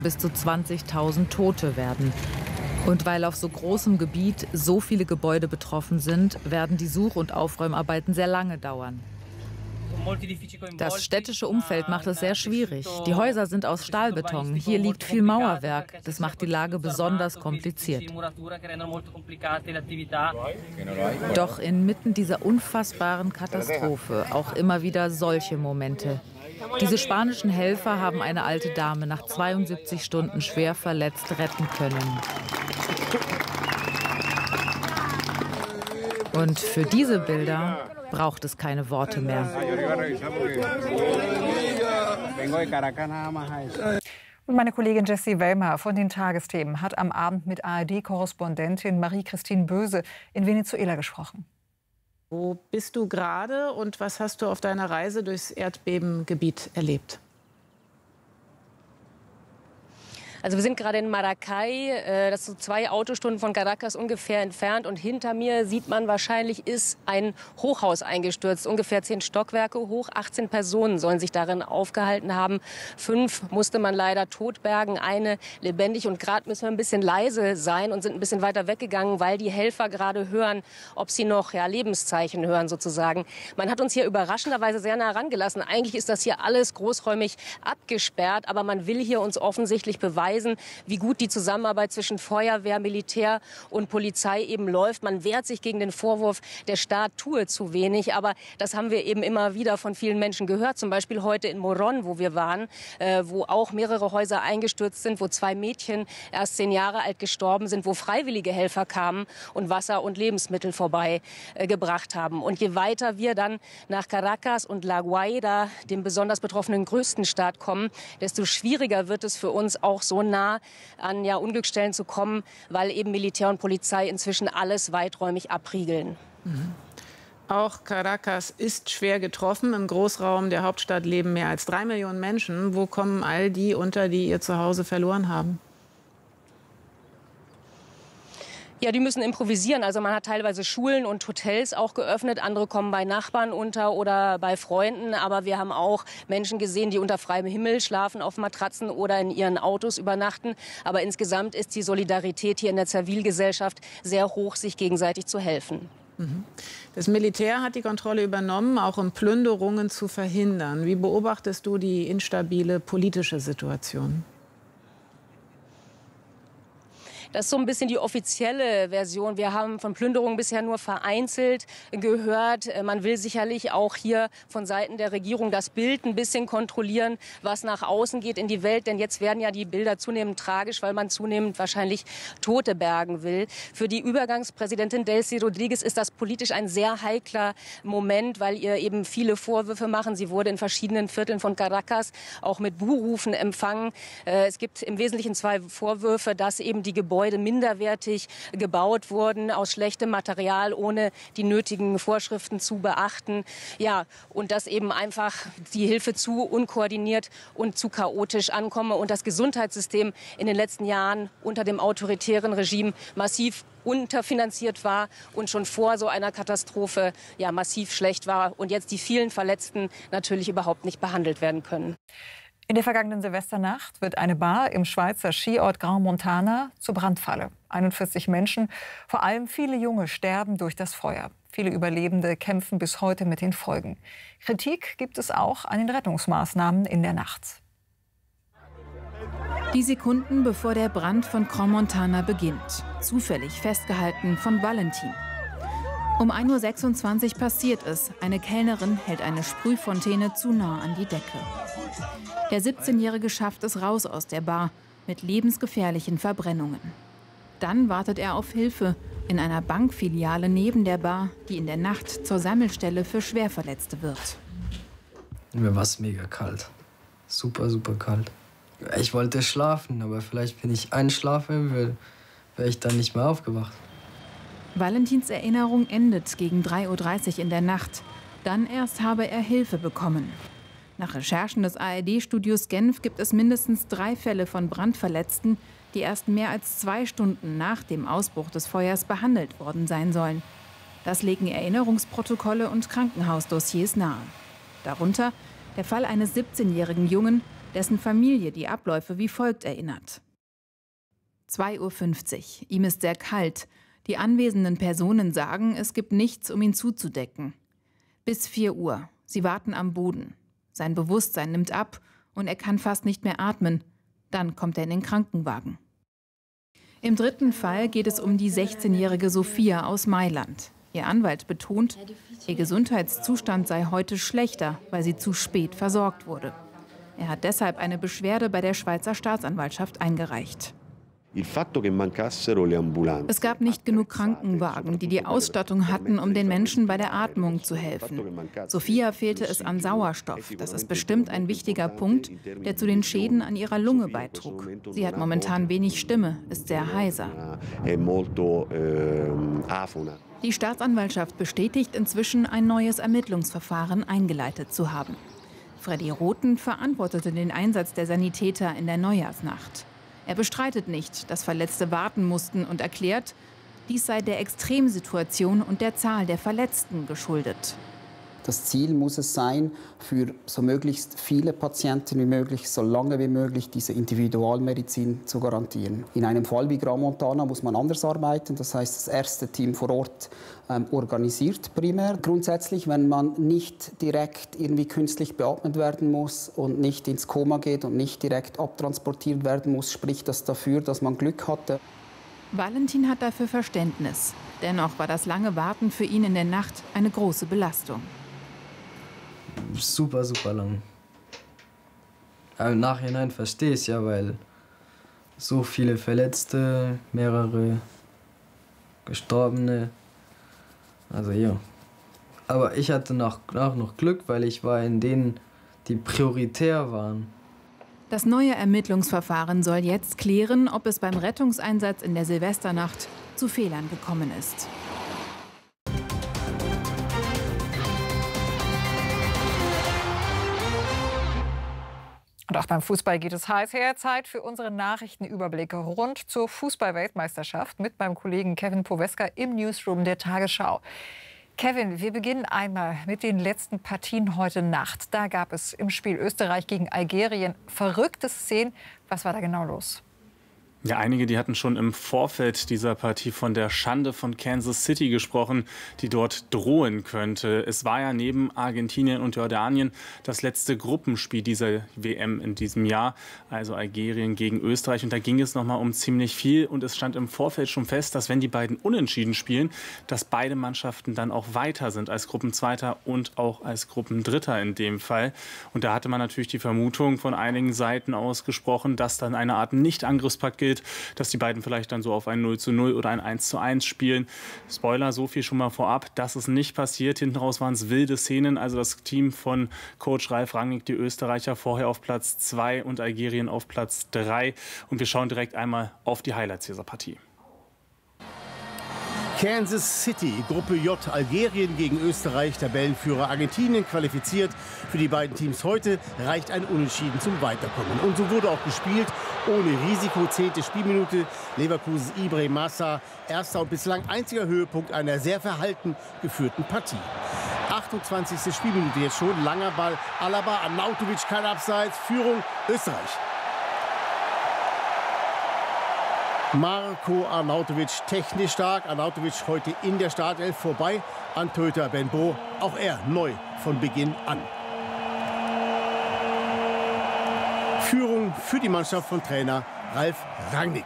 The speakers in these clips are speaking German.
bis zu 20.000 Tote werden. Und weil auf so großem Gebiet so viele Gebäude betroffen sind, werden die Such- und Aufräumarbeiten sehr lange dauern. Das städtische Umfeld macht es sehr schwierig. Die Häuser sind aus Stahlbeton. Hier liegt viel Mauerwerk. Das macht die Lage besonders kompliziert. Doch inmitten dieser unfassbaren Katastrophe auch immer wieder solche Momente. Diese spanischen Helfer haben eine alte Dame nach 72 Stunden schwer verletzt retten können. Und für diese Bilder braucht es keine Worte mehr. Und meine Kollegin Jessie Wellmer von den Tagesthemen hat am Abend mit ARD-Korrespondentin Marie-Christine Böse in Venezuela gesprochen. Wo bist du gerade und was hast du auf deiner Reise durchs Erdbebengebiet erlebt? Also wir sind gerade in Maracay, das ist so 2 Autostunden von Caracas ungefähr entfernt. Und hinter mir sieht man wahrscheinlich, ist ein Hochhaus eingestürzt, ungefähr 10 Stockwerke hoch. 18 Personen sollen sich darin aufgehalten haben. 5 musste man leider totbergen, eine lebendig. Und gerade müssen wir ein bisschen leise sein und sind ein bisschen weiter weggegangen, weil die Helfer gerade hören, ob sie noch Lebenszeichen hören sozusagen. Man hat uns hier überraschenderweise sehr nah rangelassen. Eigentlich ist das hier alles großräumig abgesperrt, aber man will hier uns offensichtlich beweisen, wie gut die Zusammenarbeit zwischen Feuerwehr, Militär und Polizei eben läuft. Man wehrt sich gegen den Vorwurf, der Staat tue zu wenig. Aber das haben wir eben immer wieder von vielen Menschen gehört. Zum Beispiel heute in Morón, wo wir waren, wo auch mehrere Häuser eingestürzt sind, wo 2 Mädchen erst 10 Jahre alt gestorben sind, wo freiwillige Helfer kamen und Wasser und Lebensmittel vorbeigebracht haben. Und je weiter wir dann nach Caracas und La Guaira, dem besonders betroffenen größten Staat, kommen, desto schwieriger wird es für uns auch so nah an Unglücksstellen zu kommen, weil eben Militär und Polizei inzwischen alles weiträumig abriegeln. Auch Caracas ist schwer getroffen. Im Großraum der Hauptstadt leben mehr als 3 Millionen Menschen. Wo kommen all die unter, die ihr Zuhause verloren haben? Ja, die müssen improvisieren. Also man hat teilweise Schulen und Hotels auch geöffnet. Andere kommen bei Nachbarn unter oder bei Freunden. Aber wir haben auch Menschen gesehen, die unter freiem Himmel schlafen auf Matratzen oder in ihren Autos übernachten. Aber insgesamt ist die Solidarität hier in der Zivilgesellschaft sehr hoch, sich gegenseitig zu helfen. Das Militär hat die Kontrolle übernommen, auch um Plünderungen zu verhindern. Wie beobachtest du die instabile politische Situation? Das ist so ein bisschen die offizielle Version. Wir haben von Plünderungen bisher nur vereinzelt gehört. Man will sicherlich auch hier von Seiten der Regierung das Bild ein bisschen kontrollieren, was nach außen geht in die Welt. Denn jetzt werden ja die Bilder zunehmend tragisch, weil man zunehmend wahrscheinlich Tote bergen will. Für die Übergangspräsidentin Delcy Rodriguez ist das politisch ein sehr heikler Moment, weil ihr eben viele Vorwürfe machen. Sie wurde in verschiedenen Vierteln von Caracas auch mit Buhrufen empfangen. Es gibt im Wesentlichen 2 Vorwürfe, dass eben die Gebäude minderwertig gebaut wurden, aus schlechtem Material, ohne die nötigen Vorschriften zu beachten. Ja, und dass eben einfach die Hilfe zu unkoordiniert und zu chaotisch ankomme und das Gesundheitssystem in den letzten Jahren unter dem autoritären Regime massiv unterfinanziert war und schon vor so einer Katastrophe massiv schlecht war und jetzt die vielen Verletzten natürlich überhaupt nicht behandelt werden können. In der vergangenen Silvesternacht wird eine Bar im Schweizer Skiort Grand Montana zur Brandfalle. 41 Menschen, vor allem viele Junge, sterben durch das Feuer. Viele Überlebende kämpfen bis heute mit den Folgen. Kritik gibt es auch an den Rettungsmaßnahmen in der Nacht. Die Sekunden, bevor der Brand von Grand Montana beginnt. Zufällig festgehalten von Valentin. Um 1:26 Uhr passiert es. Eine Kellnerin hält eine Sprühfontäne zu nah an die Decke. Der 17-Jährige schafft es raus aus der Bar mit lebensgefährlichen Verbrennungen. Dann wartet er auf Hilfe in einer Bankfiliale neben der Bar, die in der Nacht zur Sammelstelle für Schwerverletzte wird. Mir war es mega kalt. Super, super kalt. Ich wollte schlafen, aber vielleicht, wenn ich einschlafe, wäre ich dann nicht mehr aufgewacht. Valentins Erinnerung endet gegen 3:30 Uhr in der Nacht. Dann erst habe er Hilfe bekommen. Nach Recherchen des ARD-Studios Genf gibt es mindestens 3 Fälle von Brandverletzten, die erst mehr als 2 Stunden nach dem Ausbruch des Feuers behandelt worden sein sollen. Das legen Erinnerungsprotokolle und Krankenhausdossiers nahe. Darunter der Fall eines 17-jährigen Jungen, dessen Familie die Abläufe wie folgt erinnert. 2:50 Uhr. Ihm ist sehr kalt. Die anwesenden Personen sagen, es gibt nichts, um ihn zuzudecken. Bis 4 Uhr. Sie warten am Boden. Sein Bewusstsein nimmt ab und er kann fast nicht mehr atmen. Dann kommt er in den Krankenwagen. Im dritten Fall geht es um die 16-jährige Sophia aus Mailand. Ihr Anwalt betont, ihr Gesundheitszustand sei heute schlechter, weil sie zu spät versorgt wurde. Er hat deshalb eine Beschwerde bei der Schweizer Staatsanwaltschaft eingereicht. Es gab nicht genug Krankenwagen, die die Ausstattung hatten, um den Menschen bei der Atmung zu helfen. Sophia fehlte es an Sauerstoff. Das ist bestimmt ein wichtiger Punkt, der zu den Schäden an ihrer Lunge beitrug. Sie hat momentan wenig Stimme, ist sehr heiser. Die Staatsanwaltschaft bestätigt inzwischen, ein neues Ermittlungsverfahren eingeleitet zu haben. Freddy Rothen verantwortete den Einsatz der Sanitäter in der Neujahrsnacht. Er bestreitet nicht, dass Verletzte warten mussten und erklärt, dies sei der Extremsituation und der Zahl der Verletzten geschuldet. Das Ziel muss es sein, für so möglichst viele Patienten wie möglich, so lange wie möglich diese Individualmedizin zu garantieren. In einem Fall wie Grand Montana muss man anders arbeiten. Das heißt, das erste Team vor Ort organisiert primär. Grundsätzlich, wenn man nicht direkt irgendwie künstlich beatmet werden muss und nicht ins Koma geht und nicht direkt abtransportiert werden muss, spricht das dafür, dass man Glück hatte. Valentin hat dafür Verständnis. Dennoch war das lange Warten für ihn in der Nacht eine große Belastung. Super, super lang. Aber im Nachhinein verstehe ich es ja, weil so viele Verletzte, mehrere Gestorbene. Also ja. Aber ich hatte auch noch Glück, weil ich war in denen, die prioritär waren. Das neue Ermittlungsverfahren soll jetzt klären, ob es beim Rettungseinsatz in der Silvesternacht zu Fehlern gekommen ist. Und auch beim Fußball geht es heiß her. Zeit für unsere Nachrichtenüberblicke rund zur Fußball-Weltmeisterschaft mit meinem Kollegen Kevin Poweska im Newsroom der Tagesschau. Kevin, wir beginnen einmal mit den letzten Partien heute Nacht. Da gab es im Spiel Österreich gegen Algerien verrückte Szenen. Was war da genau los? Ja, einige, die hatten schon im Vorfeld dieser Partie von der Schande von Kansas City gesprochen, die dort drohen könnte. Es war ja neben Argentinien und Jordanien das letzte Gruppenspiel dieser WM in diesem Jahr, also Algerien gegen Österreich. Und da ging es nochmal um ziemlich viel. Und es stand im Vorfeld schon fest, dass wenn die beiden unentschieden spielen, dass beide Mannschaften dann auch weiter sind als Gruppenzweiter und auch als Gruppendritter in dem Fall. Und da hatte man natürlich die Vermutung von einigen Seiten ausgesprochen, dass dann eine Art Nicht-Angriffspakt gilt, dass die beiden vielleicht dann so auf ein 0:0 oder ein 1:1 spielen. Spoiler, so viel schon mal vorab, das ist nicht passiert. Hinten raus waren es wilde Szenen. Also das Team von Coach Ralf Rangnick, die Österreicher, vorher auf Platz 2 und Algerien auf Platz 3. Und wir schauen direkt einmal auf die Highlights dieser Partie. Kansas City, Gruppe J, Algerien gegen Österreich, Tabellenführer Argentinien qualifiziert. Für die beiden Teams heute reicht ein Unentschieden zum Weiterkommen. Und so wurde auch gespielt, ohne Risiko, 10. Spielminute. Leverkusens Ibrahim Massa, erster und bislang einziger Höhepunkt einer sehr verhalten geführten Partie. 28. Spielminute jetzt schon, langer Ball, Alaba, Arnautovic, kein Abseits, Führung Österreich. Marko Arnautovic technisch stark. Arnautovic heute in der Startelf vorbei an Torhüter Benbo. Auch er neu von Beginn an. Führung für die Mannschaft von Trainer Ralf Rangnick.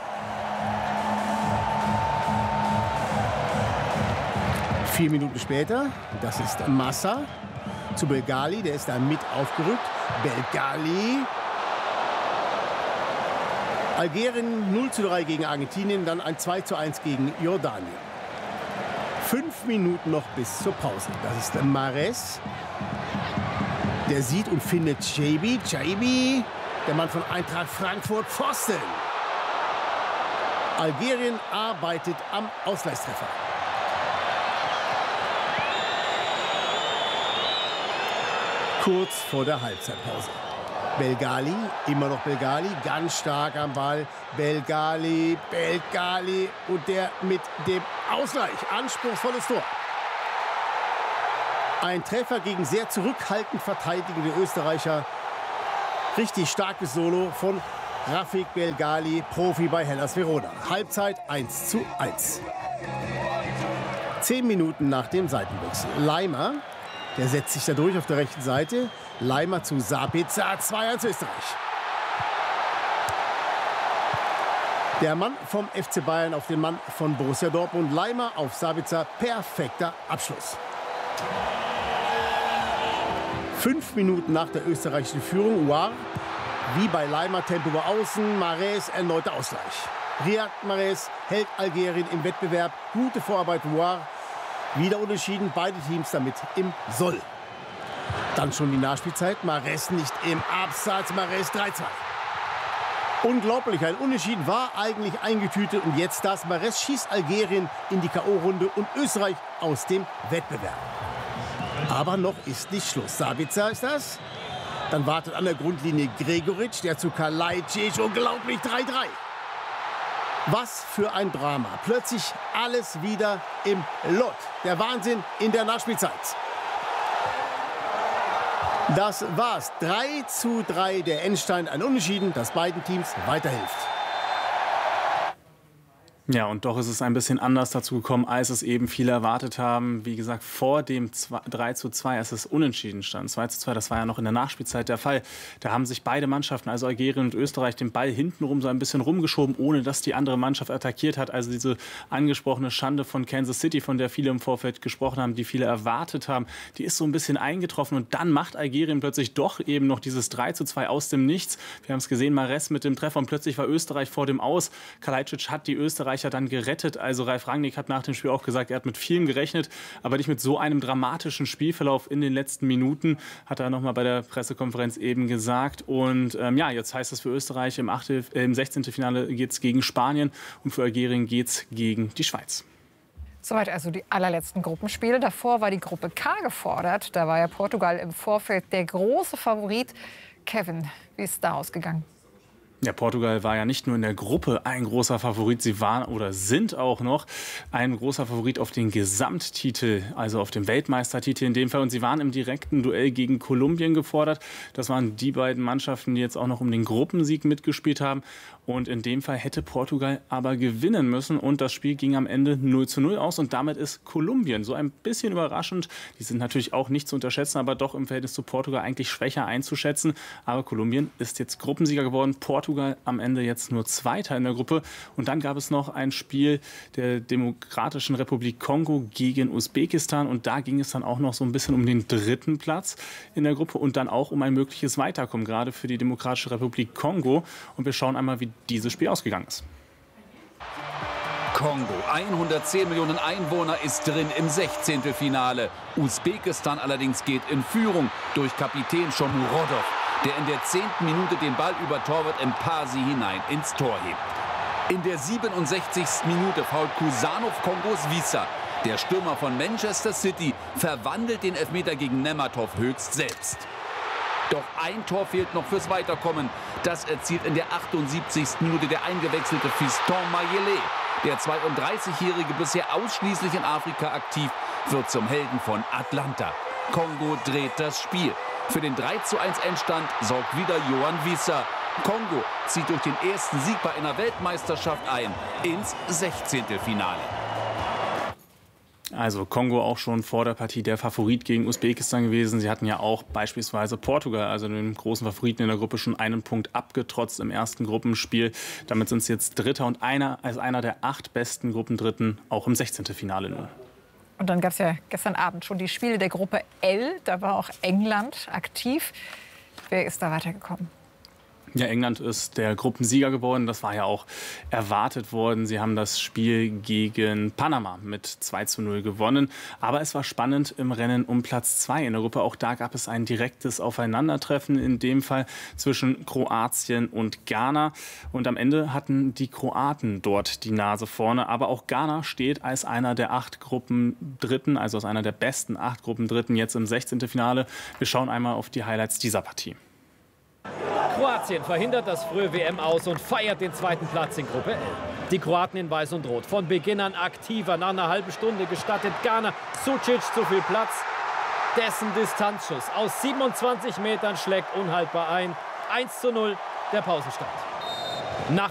Vier Minuten später, das ist Massa zu Belgali. Der ist da mit aufgerückt. Belgali. Algerien 0:3 gegen Argentinien, dann ein 2:1 gegen Jordanien. 5 Minuten noch bis zur Pause. Das ist Mahrez. Der sieht und findet Chaibi. Chaibi, der Mann von Eintracht Frankfurt, Pfosten. Algerien arbeitet am Ausgleichstreffer. Kurz vor der Halbzeitpause. Belgali, immer noch Belgali, ganz stark am Ball. Belgali und der mit dem Ausgleich. Anspruchsvolles Tor. Ein Treffer gegen sehr zurückhaltend verteidigende Österreicher. Richtig starkes Solo von Rafik Belgali, Profi bei Hellas Verona. Halbzeit 1:1. 10 Minuten nach dem Seitenwechsel. Leimer, der setzt sich da durch auf der rechten Seite. Leimer zu Sabitzer, 2:1 Österreich. Der Mann vom FC Bayern auf den Mann von Borussia Dortmund. Leimer auf Sabitzer, perfekter Abschluss. 5 Minuten nach der österreichischen Führung. Ouar, wie bei Leimer, Tempo über Außen. Mahrez, erneuter Ausgleich. Riyad Mahrez hält Algerien im Wettbewerb. Gute Vorarbeit Ouar. Wieder unentschieden, beide Teams damit im Soll. Dann schon die Nachspielzeit. Mahrez nicht im Absatz. Mahrez 3:2. Unglaublich, ein Unentschieden war eigentlich eingetütet. Und jetzt das. Mahrez schießt Algerien in die K.O.-Runde und Österreich aus dem Wettbewerb. Aber noch ist nicht Schluss. Sabitzer ist das. Dann wartet an der Grundlinie Gregoritsch, der zu Kalajdzic. Unglaublich, 3:3. Was für ein Drama. Plötzlich alles wieder im Lot. Der Wahnsinn in der Nachspielzeit. Das war's. 3:3 der Endstand. Ein Unentschieden, das beiden Teams weiterhilft. Ja, und doch ist es ein bisschen anders dazu gekommen, als es eben viele erwartet haben. Wie gesagt, vor dem 3:2, als es unentschieden stand, 2:2, das war ja noch in der Nachspielzeit der Fall. Da haben sich beide Mannschaften, also Algerien und Österreich, den Ball hintenrum so ein bisschen rumgeschoben, ohne dass die andere Mannschaft attackiert hat. Also diese angesprochene Schande von Kansas City, von der viele im Vorfeld gesprochen haben, die viele erwartet haben, die ist so ein bisschen eingetroffen. Und dann macht Algerien plötzlich doch eben noch dieses 3:2 aus dem Nichts. Wir haben es gesehen, Mahrez mit dem Treffer und plötzlich war Österreich vor dem Aus. Kalajdzic hat die Österreicher dann gerettet. Also Ralf Rangnick hat nach dem Spiel auch gesagt, er hat mit vielem gerechnet, aber nicht mit so einem dramatischen Spielverlauf in den letzten Minuten, hat er nochmal bei der Pressekonferenz eben gesagt. Und ja, jetzt heißt es für Österreich, im 16. Finale geht es gegen Spanien und für Algerien geht es gegen die Schweiz. Soweit also die allerletzten Gruppenspiele. Davor war die Gruppe K gefordert. Da war ja Portugal im Vorfeld der große Favorit. Kevin, wie ist es da ausgegangen? Ja, Portugal war ja nicht nur in der Gruppe ein großer Favorit, sie waren oder sind auch noch ein großer Favorit auf den Gesamttitel, also auf den Weltmeistertitel in dem Fall. Und sie waren im direkten Duell gegen Kolumbien gefordert. Das waren die beiden Mannschaften, die jetzt auch noch um den Gruppensieg mitgespielt haben. Und in dem Fall hätte Portugal aber gewinnen müssen. Und das Spiel ging am Ende 0:0 aus. Und damit ist Kolumbien so ein bisschen überraschend. Die sind natürlich auch nicht zu unterschätzen, aber doch im Verhältnis zu Portugal eigentlich schwächer einzuschätzen. Aber Kolumbien ist jetzt Gruppensieger geworden. Portugal am Ende jetzt nur Zweiter in der Gruppe. Und dann gab es noch ein Spiel der Demokratischen Republik Kongo gegen Usbekistan. Und da ging es dann auch noch so ein bisschen um den 3. Platz in der Gruppe und dann auch um ein mögliches Weiterkommen, gerade für die Demokratische Republik Kongo. Und wir schauen einmal, wie dieses Spiel ausgegangen ist. Kongo, 110 Millionen Einwohner, ist drin im 16. Finale. Usbekistan allerdings geht in Führung durch Kapitän Shomurodov, der in der 10. Minute den Ball über Torwart Mpasi hinein ins Tor hebt. In der 67. Minute fault Kusanov Kongos Wissa. Der Stürmer von Manchester City verwandelt den Elfmeter gegen Nematov höchst selbst. Doch ein Tor fehlt noch fürs Weiterkommen. Das erzielt in der 78. Minute der eingewechselte Fiston Mayele. Der 32-Jährige, bisher ausschließlich in Afrika aktiv, wird zum Helden von Atlanta. Kongo dreht das Spiel. Für den 3:1 Endstand sorgt wieder Yohan Wissa. Kongo zieht durch den ersten Sieg bei einer Weltmeisterschaft ein ins 16. Finale. Also Kongo auch schon vor der Partie der Favorit gegen Usbekistan gewesen. Sie hatten ja auch beispielsweise Portugal, also den großen Favoriten in der Gruppe, schon einen Punkt abgetrotzt im ersten Gruppenspiel. Damit sind sie jetzt Dritter und einer der 8 besten Gruppendritten auch im 16. Finale nun. Und dann gab es ja gestern Abend schon die Spiele der Gruppe L. Da war auch England aktiv. Wer ist da weitergekommen? Ja, England ist der Gruppensieger geworden. Das war ja auch erwartet worden. Sie haben das Spiel gegen Panama mit 2:0 gewonnen. Aber es war spannend im Rennen um Platz 2 in der Gruppe. Auch da gab es ein direktes Aufeinandertreffen, in dem Fall zwischen Kroatien und Ghana. Und am Ende hatten die Kroaten dort die Nase vorne. Aber auch Ghana steht als einer der 8 Gruppendritten, also als einer der besten 8 Gruppendritten jetzt im 16. Finale. Wir schauen einmal auf die Highlights dieser Partie. Kroatien verhindert das frühe WM aus und feiert den 2. Platz in Gruppe L. Die Kroaten in Weiß und Rot von Beginn an aktiver. Nach einer halben Stunde gestattet Ghana Sucic zu viel Platz. Dessen Distanzschuss aus 27 Metern schlägt unhaltbar ein. 1:0 der Pausenstand. Nach